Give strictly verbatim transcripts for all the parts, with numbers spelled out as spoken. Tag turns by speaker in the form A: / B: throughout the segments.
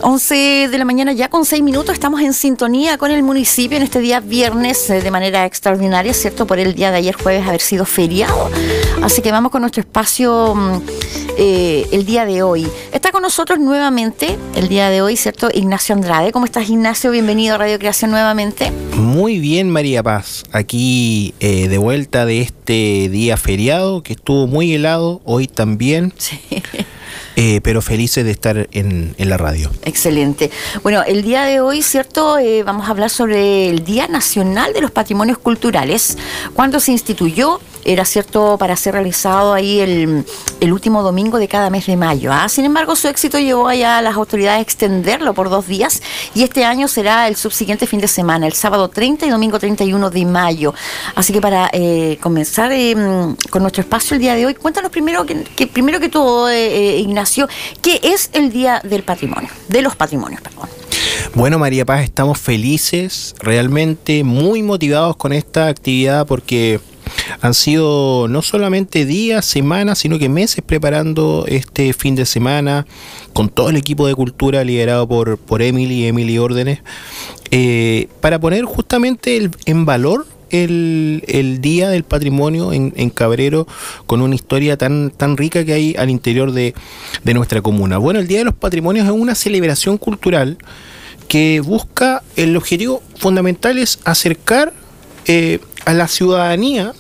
A: once de la mañana ya con seis minutos, estamos en sintonía con el municipio en este día viernes eh, de manera extraordinaria, ¿cierto? Por el día de ayer jueves haber sido feriado. Así que vamos con nuestro espacio eh, el día de hoy. Está con nosotros nuevamente el día de hoy, ¿cierto? Ignacio Andrade. ¿Cómo estás, Ignacio? Bienvenido a Radio Creación nuevamente.
B: Muy bien, María Paz. Aquí eh, de vuelta de este día feriado que estuvo muy helado, hoy también.
A: Sí.
B: Eh, pero felices de estar en, en la radio.
A: Excelente. Bueno, el día de hoy, ¿cierto? Eh, vamos a hablar sobre el Día Nacional de los Patrimonios Culturales. ¿Cuándo se instituyó? Era, ¿cierto?, para ser realizado ahí el, el último domingo de cada mes de mayo. ¿ah? Sin embargo, su éxito llevó allá a las autoridades a extenderlo por dos días y este año será el subsiguiente fin de semana, el sábado treinta y domingo treinta y uno de mayo. Así que para eh, comenzar eh, con nuestro espacio el día de hoy, cuéntanos primero que, que primero que todo, eh, Ignacio, ¿qué es el Día del Patrimonio? De los patrimonios, perdón.
B: Bueno, María Paz, estamos felices, realmente muy motivados con esta actividad porque han sido no solamente días, semanas, sino que meses preparando este fin de semana con todo el equipo de cultura liderado por, por Emily, Emily Órdenes, eh, para poner justamente el, en valor el, el Día del Patrimonio en, en Cabrero, con una historia tan, tan rica que hay al interior de, de nuestra comuna. Bueno, el Día de los Patrimonios es una celebración cultural que busca, el objetivo fundamental es acercar eh, a la ciudadanía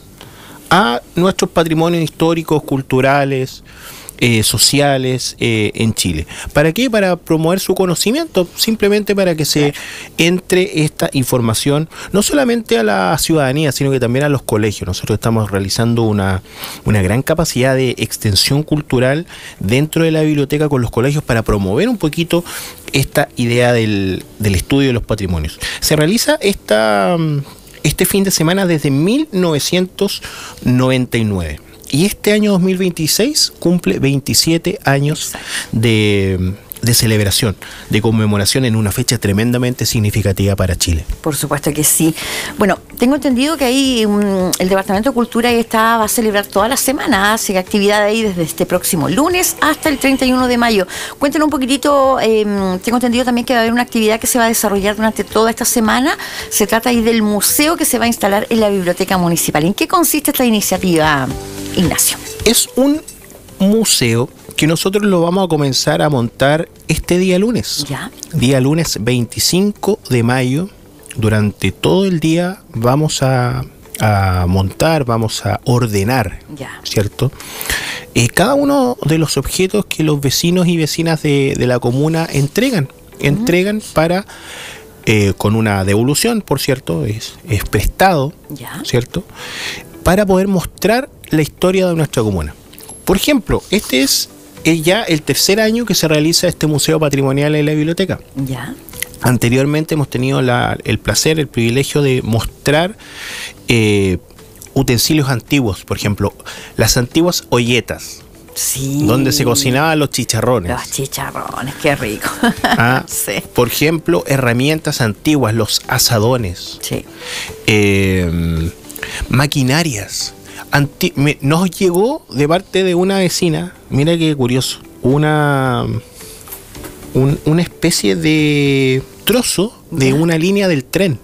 B: a nuestros patrimonios históricos, culturales, eh, sociales eh, en Chile. ¿Para qué? Para promover su conocimiento, simplemente para que se entre esta información, no solamente a la ciudadanía, sino que también a los colegios. Nosotros estamos realizando una, una gran capacidad de extensión cultural dentro de la biblioteca con los colegios para promover un poquito esta idea del, del estudio de los patrimonios. Se realiza esta... este fin de semana desde mil novecientos noventa y nueve. Y este año dos mil veintiséis cumple veintisiete años de, de celebración, de conmemoración en una fecha tremendamente significativa para Chile.
A: Por supuesto que sí. Bueno, tengo entendido que ahí um, el Departamento de Cultura está, va a celebrar toda la semana, hace actividad ahí desde este próximo lunes hasta el treinta y uno de mayo. Cuéntanos un poquitito, eh, tengo entendido también que va a haber una actividad que se va a desarrollar durante toda esta semana. Se trata ahí del museo que se va a instalar en la Biblioteca Municipal. ¿En qué consiste esta iniciativa, Ignacio?
B: Es un museo que nosotros lo vamos a comenzar a montar este día lunes.
A: ¿Ya?
B: Día lunes veinticinco de mayo. Durante todo el día vamos a, a montar, vamos a ordenar,
A: ya,
B: ¿cierto? Eh, cada uno de los objetos que los vecinos y vecinas de, de la comuna entregan, uh-huh. entregan para, eh, con una devolución, por cierto, es, es prestado,
A: ya,
B: ¿cierto? Para poder mostrar la historia de nuestra comuna. Por ejemplo, este es ya el tercer año que se realiza este museo patrimonial en la biblioteca.
A: Ya.
B: Anteriormente hemos tenido la, el placer, el privilegio de mostrar eh, utensilios antiguos, por ejemplo, las antiguas olletas.
A: Sí.
B: Donde se cocinaban los chicharrones.
A: Los chicharrones, qué rico.
B: Ah,
A: sí.
B: Por ejemplo, herramientas antiguas, los asadones.
A: Sí.
B: Eh, maquinarias. Anti- me, nos llegó de parte de una vecina, mira qué curioso, una, un, una especie de trozo de
A: ¿ya?
B: Una línea del tren.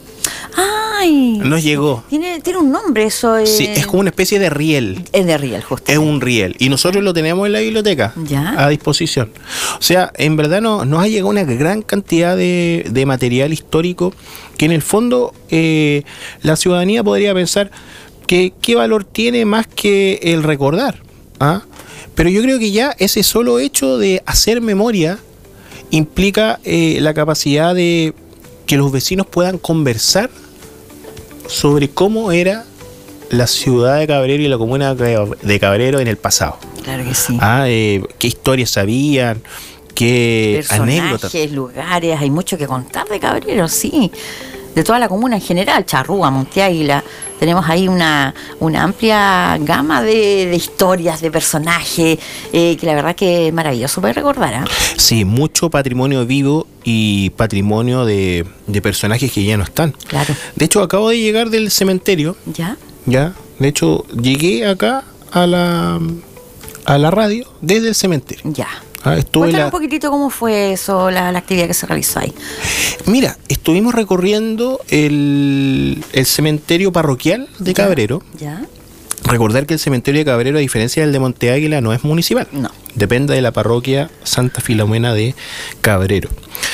A: ¡Ay!
B: Nos llegó.
A: Tiene, tiene un nombre eso. Eh...
B: Sí, es como una especie de riel.
A: Es de riel, justo.
B: Es un riel. Y nosotros lo tenemos en la biblioteca.
A: ¿Ya?
B: A disposición. O sea, en verdad no, nos ha llegado una gran cantidad de, de material histórico que en el fondo eh, la ciudadanía podría pensar que qué valor tiene más que el recordar. ¿Ah? Pero yo creo que ya ese solo hecho de hacer memoria implica eh, la capacidad de que los vecinos puedan conversar sobre cómo era la ciudad de Cabrero y la comuna de Cabrero en el pasado.
A: Claro que sí.
B: Ah, eh, qué historias sabían, qué
A: personajes,
B: anécdotas,
A: lugares, hay mucho que contar de Cabrero, sí. De toda la comuna en general, Charrúa, Monte Águila, tenemos ahí una, una amplia gama de, de historias, de personajes, eh, que la verdad que es maravilloso poder recordar. ¿eh?
B: Sí, mucho patrimonio vivo y patrimonio de, de personajes que ya no están.
A: Claro.
B: De hecho, acabo de llegar del cementerio.
A: ¿Ya?
B: Ya, de hecho, llegué acá a la, a la radio desde el cementerio.
A: Ya.
B: Ah, estuve
A: Cuéntanos
B: la...
A: un poquitito cómo fue eso, la, la actividad que se realizó ahí.
B: Mira, estuvimos recorriendo el, el cementerio parroquial de Cabrero.
A: ¿Ya?
B: Recordar que el cementerio de Cabrero, a diferencia del de Monte Águila, no es municipal.
A: No.
B: Depende de la parroquia Santa Filomena de Cabrero.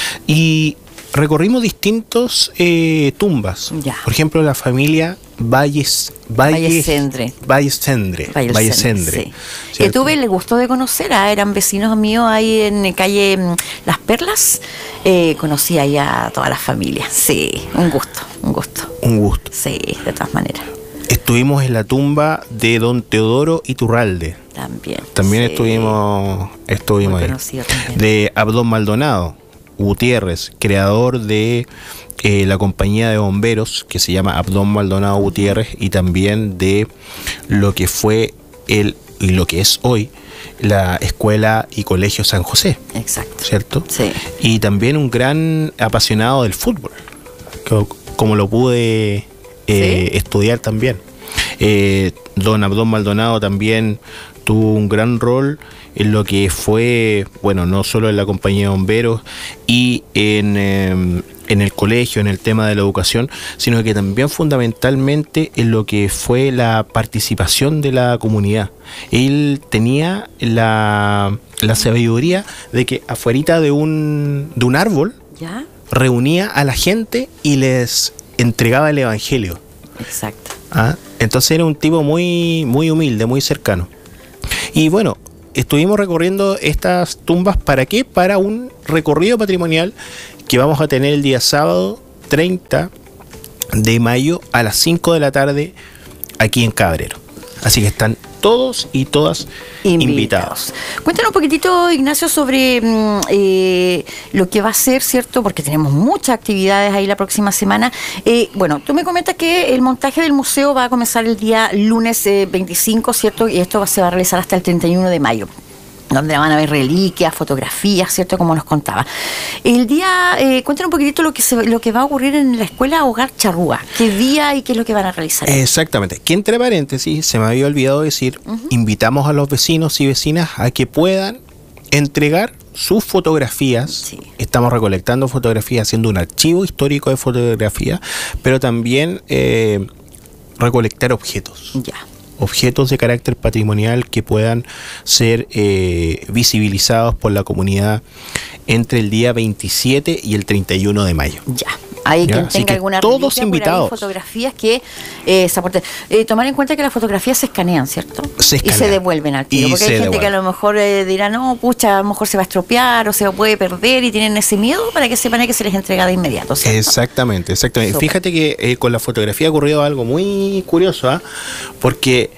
B: Y recorrimos distintos eh, tumbas.
A: Ya.
B: Por ejemplo, la familia Valles, Valles,
A: Vallecendre.
B: Vallecendre. Vallecendre.
A: Sí. Que
B: ¿Cierto?
A: tuve el gusto de conocer, ah, eran vecinos míos ahí en calle mm, Las Perlas. Eh, conocí ahí a toda la familia. Sí, un gusto, un gusto.
B: Un gusto.
A: Sí, de todas maneras.
B: Estuvimos en la tumba de don Teodoro Iturralde.
A: También.
B: También
A: sí.
B: estuvimos, estuvimos
A: Muy
B: ahí.
A: conocido también.
B: De Abdón Maldonado Gutiérrez, creador de eh, la compañía de bomberos que se llama Abdón Maldonado Gutiérrez, y también de lo que fue el y lo que es hoy la Escuela y Colegio San José.
A: Exacto.
B: ¿Cierto?
A: Sí.
B: Y también un gran apasionado del fútbol, co- como lo pude eh,
A: ¿Sí?
B: estudiar también. Eh, don Abdón Maldonado también tuvo un gran rol en lo que fue, bueno, no solo en la compañía de bomberos y en, eh, en el colegio, en el tema de la educación, sino que también fundamentalmente en lo que fue la participación de la comunidad. Él tenía la, la sabiduría de que afuerita de un, de un árbol
A: ¿Ya?
B: reunía a la gente y les entregaba el evangelio.
A: Exacto.
B: ¿Ah? Entonces era un tipo muy, muy humilde, muy cercano. Y bueno, estuvimos recorriendo estas tumbas. ¿Para qué? Para un recorrido patrimonial que vamos a tener el día sábado treinta de mayo a las cinco de la tarde aquí en Cabrero. Así que están todos y todas invitados.
A: Invitados. Cuéntanos un poquitito, Ignacio, sobre mm, eh, lo que va a ser, ¿cierto? Porque tenemos muchas actividades ahí la próxima semana. Eh, bueno, tú me comentas que el montaje del museo va a comenzar el día lunes eh, veinticinco, ¿cierto? Y esto va, se va a realizar hasta el treinta y uno de mayo. Donde van a ver reliquias, fotografías, ¿cierto? Como nos contaba. El día, eh, cuéntanos un poquitito lo que se, lo que va a ocurrir en la escuela Hogar Charrúa. ¿Qué día y qué es lo que van a realizar?
B: Exactamente. Que entre paréntesis, se me había olvidado decir, uh-huh. invitamos a los vecinos y vecinas a que puedan entregar sus fotografías.
A: Sí.
B: Estamos recolectando fotografías, haciendo un archivo histórico de fotografía, pero también eh, recolectar objetos.
A: Ya.
B: Objetos de carácter patrimonial que puedan ser eh, visibilizados por la comunidad entre el día veintisiete y el treinta y uno de mayo.
A: Ya. Hay
B: ¿Ya?
A: quien
B: Así
A: tenga
B: que
A: alguna
B: todos
A: reliquia,
B: invitados.
A: por ahí, fotografías que eh, se aporten. Eh, tomar en cuenta que las fotografías se escanean, ¿cierto?
B: Se escanean.
A: Y se devuelven al tiro.
B: Y
A: Porque
B: se
A: hay gente
B: devuelven.
A: que a lo mejor eh, dirá, no, pucha, a lo mejor se va a estropear o se puede perder y tienen ese miedo para que sepan que se les entrega de inmediato, ¿cierto?
B: Exactamente, exactamente.
A: Súper.
B: Fíjate que eh, con la fotografía ha ocurrido algo muy curioso, ¿ah? Porque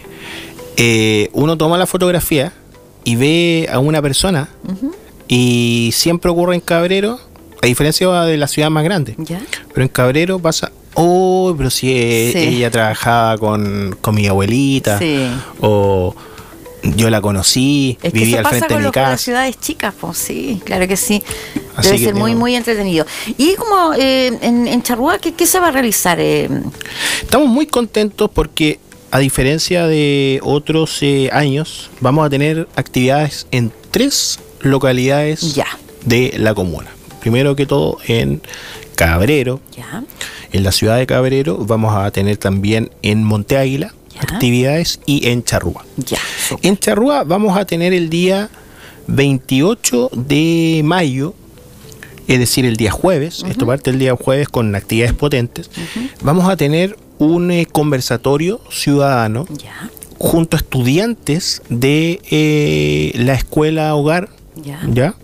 B: eh, uno toma la fotografía y ve a una persona uh-huh. y siempre ocurre en Cabrero, a diferencia de la ciudad más grande.
A: ¿Ya?
B: Pero en Cabrero pasa, oh, pero si eh,
A: Sí.
B: ella trabajaba con, con mi abuelita,
A: Sí.
B: o yo la conocí,
A: Es que
B: vivía
A: eso
B: al
A: pasa
B: frente de
A: con,
B: mi
A: los, con las
B: casa.
A: ciudades chicas, pues sí, claro que sí.
B: Así
A: Debe
B: que
A: ser muy,
B: tengo-
A: muy entretenido. Y como eh, en, en Charrúa, ¿qué, ¿qué se va a realizar? Eh,
B: Estamos muy contentos porque, a diferencia de otros eh, años, vamos a tener actividades en tres localidades
A: Ya.
B: de la comuna. Primero que todo en Cabrero,
A: ya,
B: en la ciudad de Cabrero, vamos a tener también en Monte Águila
A: Ya.
B: actividades y en Charrúa.
A: ya. súper.
B: En Charrúa vamos a tener el día veintiocho de mayo, es decir, el día jueves, uh-huh. esto parte el día jueves con actividades potentes, uh-huh. vamos a tener un eh, conversatorio ciudadano
A: Ya,
B: junto a estudiantes de eh, la escuela Hogar,
A: ya.
B: ¿ya?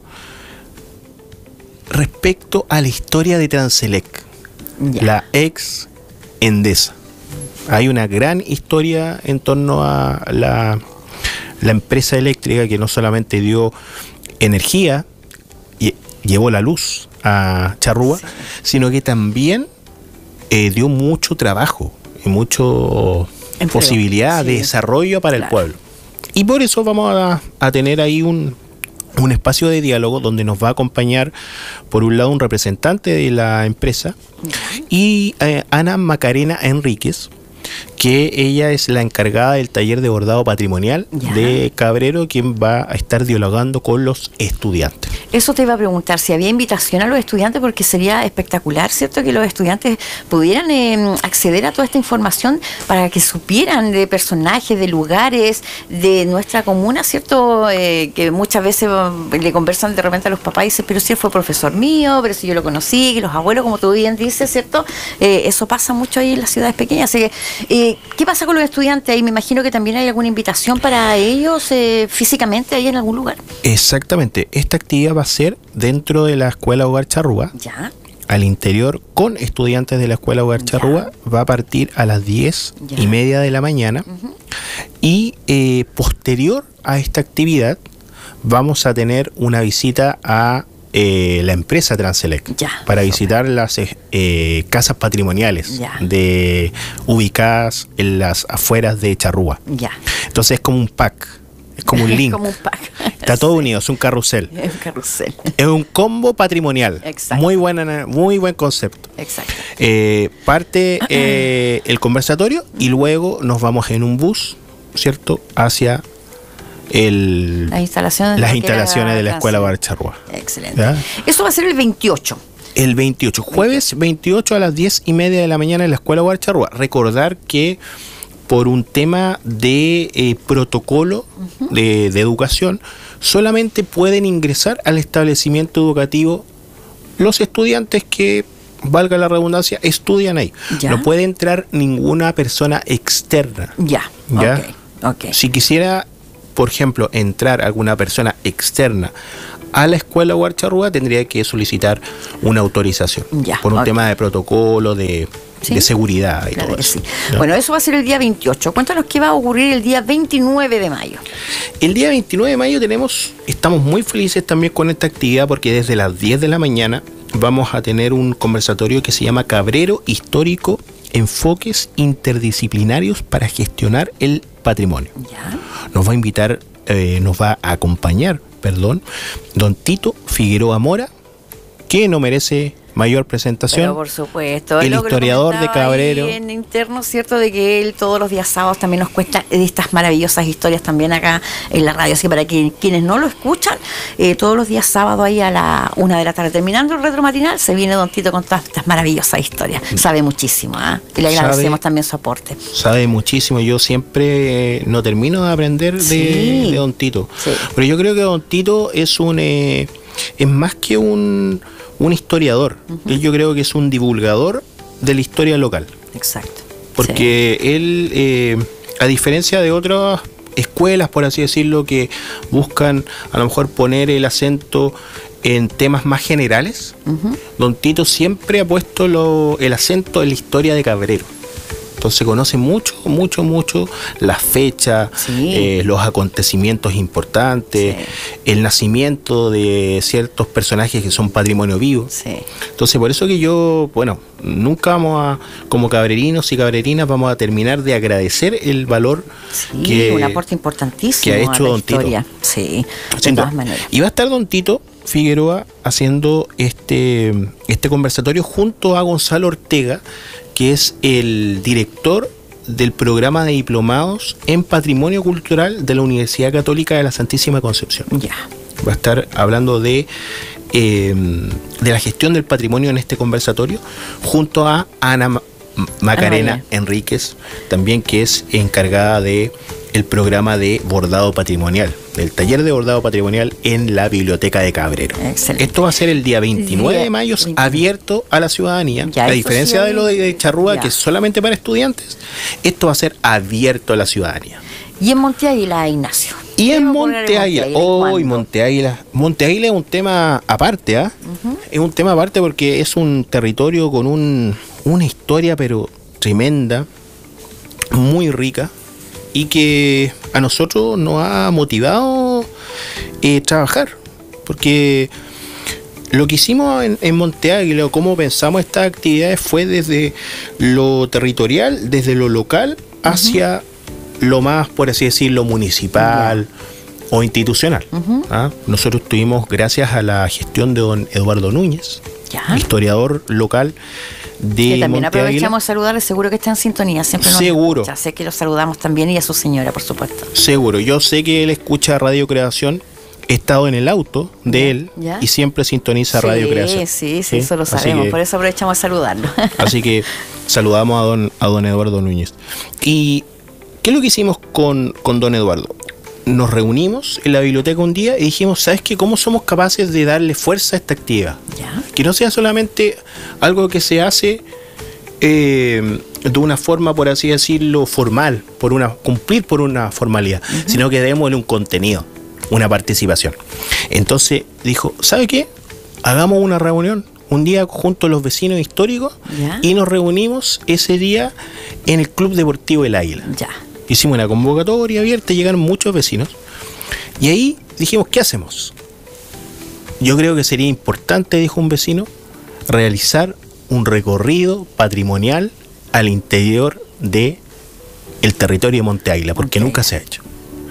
B: Respecto a la historia de Transelec,
A: Ya.
B: la ex Endesa. Hay una gran historia en torno a la, la empresa eléctrica que no solamente dio energía y llevó la luz a Charrúa,
A: Sí.
B: sino que también eh, dio mucho trabajo y mucho
A: Empleo.
B: posibilidad
A: Sí.
B: de desarrollo para
A: Claro.
B: el pueblo. Y por eso vamos a, a tener ahí un, un espacio de diálogo donde nos va a acompañar, por un lado, un representante de la empresa
A: Ya.
B: y eh, Ana Macarena Enríquez, que ella es la encargada del taller de bordado patrimonial ya. de Cabrero, quien va a estar dialogando con los estudiantes.
A: Eso te iba a preguntar, si había invitación a los estudiantes, porque sería espectacular, ¿cierto?, que los estudiantes pudieran eh, acceder a toda esta información para que supieran de personajes, de lugares, de nuestra comuna, ¿cierto?, eh, que muchas veces le conversan de repente a los papás y dicen, pero si él fue profesor mío, pero si yo lo conocí, que los abuelos, como tú bien dices, ¿cierto?, eh, eso pasa mucho ahí en las ciudades pequeñas. Así que, eh, ¿qué pasa con los estudiantes ahí? Me imagino que también hay alguna invitación para ellos eh, físicamente ahí en algún lugar.
B: Exactamente, esta actividad va a ser dentro de la Escuela Hogar Charrúa.
A: Ya.
B: Al interior, con estudiantes de la Escuela Hogar Charrúa, ya. va a partir a las diez ya. y media de la mañana. Uh-huh. Y eh, posterior a esta actividad, vamos a tener una visita a eh, la empresa Transelec ya. para visitar okay. las eh, casas patrimoniales ya. de ubicadas en las afueras de Charrúa. Ya. Entonces es como un pack. Es como un link.
A: Como un pack.
B: Está todo sí. unido, es un carrusel.
A: Es un carrusel.
B: Es un combo patrimonial. Exacto. Muy buena, muy buen concepto.
A: Exacto.
B: Eh, parte eh, el conversatorio y luego nos vamos en un bus, ¿cierto?, hacia el,
A: las instalaciones,
B: las instalaciones de la Escuela Hogar Charrúa.
A: Excelente. ¿Ya? Eso va a ser el veintiocho.
B: El veintiocho, jueves veintiocho a las diez y media de la mañana en la Escuela Hogar Charrúa. Recordar que por un tema de eh, protocolo uh-huh. de, de educación, solamente pueden ingresar al establecimiento educativo los estudiantes que, valga la redundancia, estudian ahí. ¿Ya? No puede entrar ninguna persona externa.
A: Ya,
B: ¿Ya?
A: Okay. Okay.
B: Si quisiera, por ejemplo, entrar alguna persona externa a la Escuela Hogar Charrúa, tendría que solicitar una autorización. Ya, por un okay. tema de protocolo, de... ¿Sí? de seguridad y claro todo eso. Sí.
A: Bueno, eso va a ser el día veintiocho. Cuéntanos qué va a ocurrir el día veintinueve de mayo.
B: El día veintinueve de mayo tenemos, estamos muy felices también con esta actividad porque desde las diez de la mañana vamos a tener un conversatorio que se llama Cabrero Histórico, enfoques interdisciplinarios para gestionar el patrimonio. ¿Ya? Nos va a invitar, eh, nos va a acompañar, perdón, don Tito Figueroa Mora, que no merece mayor presentación.
A: Pero por supuesto,
B: el historiador de Cabrero.
A: En interno, cierto, de que él todos los días sábados también nos cuenta de estas maravillosas historias también acá en la radio. Así que para que, quienes no lo escuchan, eh, todos los días sábados ahí a la una de la tarde, terminando el retro matinal, se viene don Tito con todas estas maravillosas historias. Sabe muchísimo, ¿eh? Y le agradecemos sabe, también su aporte.
B: Sabe muchísimo. Yo siempre eh, no termino de aprender de, sí. de don Tito. Sí. Pero yo creo que don Tito es un eh, es más que un un historiador. Uh-huh. Yo creo que es un divulgador de la historia local.
A: Exacto.
B: Porque sí. él, eh, a diferencia de otras escuelas, por así decirlo, que buscan a lo mejor poner el acento en temas más generales, uh-huh. don Tito siempre ha puesto lo, el acento en la historia de Cabrero. Entonces conoce mucho, mucho, mucho las fechas, sí. eh, los acontecimientos importantes, sí. el nacimiento de ciertos personajes que son patrimonio vivo. Sí. Entonces por eso que yo, bueno, nunca vamos a, como cabrerinos y cabrerinas, vamos a terminar de agradecer el valor
A: sí,
B: que,
A: un aporte importantísimo
B: que ha hecho
A: a la
B: don
A: historia.
B: Tito.
A: Sí, de
B: Sin
A: todas
B: duda.
A: maneras.
B: Y va a estar don Tito Figueroa haciendo este, este conversatorio junto a Gonzalo Ortega, que es el director del programa de diplomados en Patrimonio Cultural de la Universidad Católica de la Santísima Concepción.
A: Ya.
B: Va a estar hablando de, eh, de la gestión del patrimonio en este conversatorio, junto a Ana Ma- Macarena Ana Enríquez, también, que es encargada de el programa de bordado patrimonial, del taller de bordado patrimonial en la Biblioteca de Cabrero.
A: Excelente.
B: Esto va a ser el día veintinueve de mayo, abierto a la ciudadanía. Ya, a diferencia sí, de lo de, de Charrúa, ya. que es solamente para estudiantes, esto va a ser abierto a la ciudadanía.
A: Y en Monte Águila, Ignacio.
B: Y en Monte Águila, hoy oh, Monte Águila. Monte Águila es un tema aparte, ¿ah? ¿eh? Uh-huh. Es un tema aparte porque es un territorio con un, una historia, pero tremenda, muy rica, y que a nosotros nos ha motivado eh, trabajar, porque lo que hicimos en, en Monte Águila, o cómo pensamos estas actividades, fue desde lo territorial, desde lo local, hacia uh-huh. lo más, por así decirlo, municipal uh-huh. o institucional. Uh-huh. ¿Ah? Nosotros tuvimos, gracias a la gestión de don Eduardo Núñez, ¿ya? historiador local de
A: que también
B: Monte
A: aprovechamos
B: Águila.
A: a saludarle, seguro que está en sintonía, siempre nos
B: Seguro.
A: escucha. Sé que lo saludamos también y a su señora, por supuesto.
B: Seguro, yo sé que él escucha Radio Creación. He estado en el auto de
A: Ya,
B: él
A: ya.
B: y siempre sintoniza Radio
A: sí,
B: Creación.
A: Sí, sí, eso lo
B: Así
A: sabemos,
B: que-
A: por eso aprovechamos a saludarlo.
B: Así que saludamos a don, a don Eduardo Núñez. ¿Y qué es lo que hicimos con, con don Eduardo? Nos reunimos en la biblioteca un día y dijimos, ¿sabes qué? ¿Cómo somos capaces de darle fuerza a esta actividad?
A: Ya.
B: Que no sea solamente algo que se hace eh, de una forma, por así decirlo, formal, por una cumplir por una formalidad, sino que démosle un contenido, una participación. Entonces dijo, ¿sabe qué? Hagamos una reunión un día junto a los vecinos históricos
A: Ya.
B: y nos reunimos ese día en el Club Deportivo El Águila.
A: Ya.
B: Hicimos una convocatoria abierta, llegaron muchos vecinos y ahí dijimos, ¿qué hacemos? Yo creo que sería importante, dijo un vecino, realizar un recorrido patrimonial al interior de el territorio de Monte Águila, porque
A: Ok.
B: nunca se ha hecho.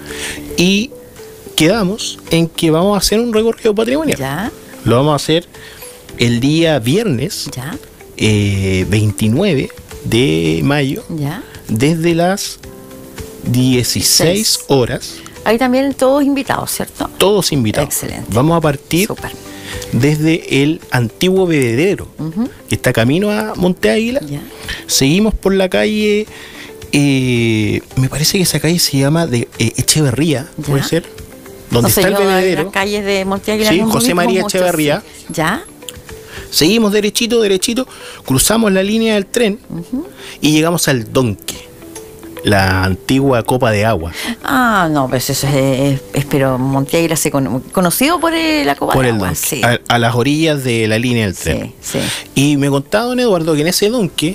B: Y quedamos en que vamos a hacer un recorrido patrimonial.
A: Ya.
B: Lo vamos a hacer el día viernes
A: Ya.
B: eh, veintinueve de mayo,
A: Ya.
B: desde las dieciséis
A: Seis.
B: horas,
A: Ahí también todos invitados, ¿cierto?
B: todos invitados.
A: Excelente.
B: Vamos a partir
A: Súper.
B: desde el antiguo bebedero,
A: Ujú.
B: que está camino a Monte Águila.
A: Ya.
B: Seguimos por la calle, eh, me parece que esa calle se llama de eh, Echeverría, puede
A: Ya.
B: ser, donde
A: No sé,
B: está el
A: yo en
B: bebedero.
A: las calles de Monte Águila
B: Sí,
A: no
B: José
A: ubico
B: María
A: mucho,
B: Echeverría.
A: sí. Ya.
B: Seguimos derechito, derechito, cruzamos la línea del tren y llegamos al Donque, la antigua copa de agua,
A: Ah, no, pues eso es, es- es- pero Monte Águila se cono- conocido por eh, la copa
B: por
A: de
B: el
A: agua,
B: Donque,
A: sí.
B: a, a las orillas de la línea del tren.
A: Sí, sí.
B: Y me contaba don Eduardo que en ese Donque